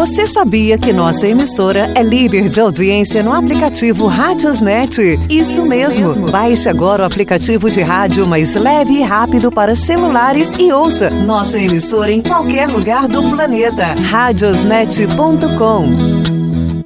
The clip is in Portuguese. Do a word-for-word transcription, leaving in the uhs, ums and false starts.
Você sabia que nossa emissora é líder de audiência no aplicativo Rádiosnet? Isso, Isso mesmo. mesmo. Baixe agora o aplicativo de rádio mais leve e rápido para celulares e ouça nossa emissora em qualquer lugar do planeta. Rádiosnet ponto com.